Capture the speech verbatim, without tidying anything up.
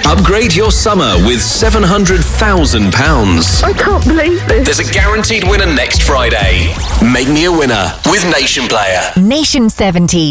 Upgrade your summer with seven hundred thousand pounds. I can't believe this. There's a guaranteed winner next Friday. Make me a winner with Nation Player. Nation seventies.